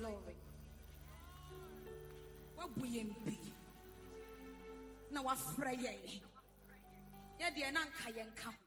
glory. What we be now? What Freya? Yet the Ananka Yanka.